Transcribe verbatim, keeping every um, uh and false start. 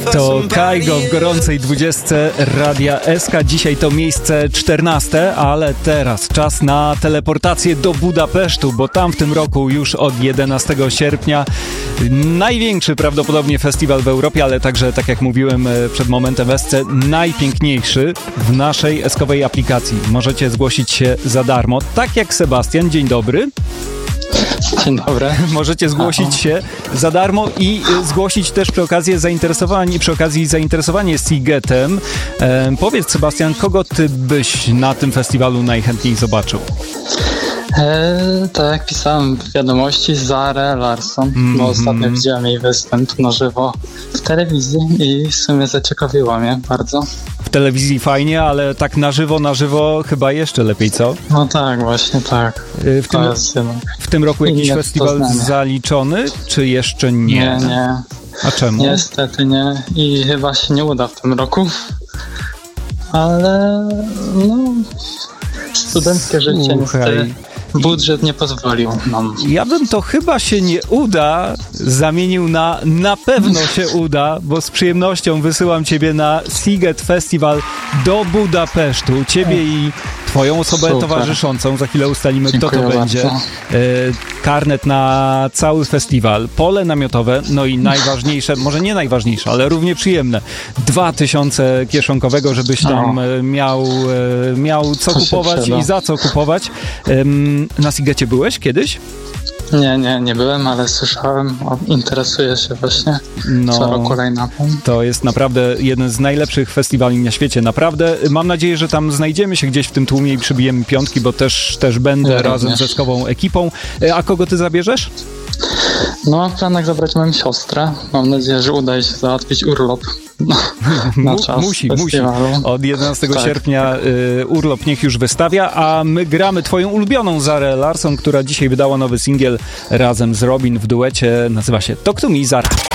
To Kaigo w gorącej dwudziestce Radia S K. Dzisiaj to miejsce czternaste, ale teraz czas na teleportację do Budapesztu, bo tam w tym roku już od jedenastego sierpnia największy prawdopodobnie festiwal w Europie, ale także, tak jak mówiłem przed momentem w S C, najpiękniejszy w naszej eskowej aplikacji. Możecie zgłosić się za darmo, tak jak Sebastian. Dzień dobry. Dzień dobry. Możecie zgłosić się za darmo i zgłosić też przy okazji zainteresowanie, przy okazji zainteresowanie Sigetem. E, powiedz, Sebastian, kogo ty byś na tym festiwalu najchętniej zobaczył? E, tak jak pisałem w wiadomości, Zarę Larsson, mm-hmm. bo ostatnio widziałem jej występ na żywo w telewizji i w sumie zaciekawiło mnie bardzo. W telewizji fajnie, ale tak na żywo, na żywo chyba jeszcze lepiej, co? No tak, właśnie tak. W tym, w tym roku jakiś nie festiwal zaliczony, czy jeszcze nie? Nie, nie. A czemu? Niestety nie i chyba się nie uda w tym roku, ale no studenckie życie niestety. Budżet nie pozwolił nam. Ja bym to chyba się nie uda zamienił na na pewno się uda, bo z przyjemnością wysyłam ciebie na Siget Festival do Budapesztu. Ciebie i twoją osobę Super. towarzyszącą. Za chwilę ustalimy, Dziękuję kto to bardzo. będzie. E, karnet na cały festiwal, pole namiotowe, no i najważniejsze, może nie najważniejsze, ale równie przyjemne, dwa tysiące kieszonkowego, żebyś tam e, miał, e, miał co, co kupować i za co kupować. E, na Sigecie byłeś kiedyś? Nie, nie, nie byłem, ale słyszałem, o, interesuję się właśnie no, co roku line-upem. To jest naprawdę jeden z najlepszych festiwali na świecie, naprawdę. Mam nadzieję, że tam znajdziemy się gdzieś w tym tłumie i przybijemy piątki, bo też, też będę ja razem również. ze skową ekipą. A kogo ty zabierzesz? No, mam w planach zabrać moją siostrę. Mam nadzieję, że uda się załatwić urlop no, na czas Musi, festiwalu. musi. Od jedenastego tak. sierpnia y, urlop niech już wystawia, a my gramy twoją ulubioną Zarę Larsson, która dzisiaj wydała nowy singiel razem z Robin w duecie. Nazywa się Talk to Me, Zara.